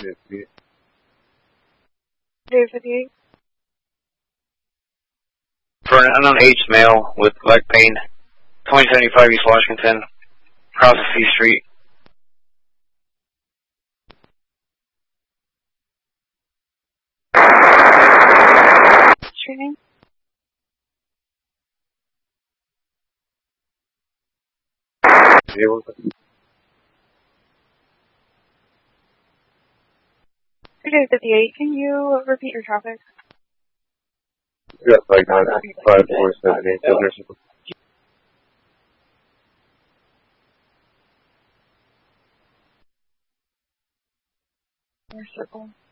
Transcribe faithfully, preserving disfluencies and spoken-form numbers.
Day fifty-eight. For an unknown aged male with leg pain, twenty seventy-five East Washington, across the C Street. Street name? Day fifty-eight, can you repeat your traffic? Yeah, like nine five four seven eight. Your circle.